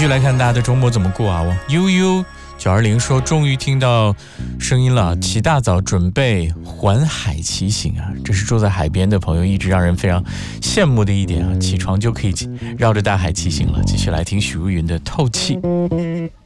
续来看大家的周末怎么过啊？悠悠920说，终于听到声音了，起大早准备环海骑行啊！这是住在海边的朋友一直让人非常羡慕的一点啊，起床就可以绕着大海骑行了。继续来听许茹芸的《透气》。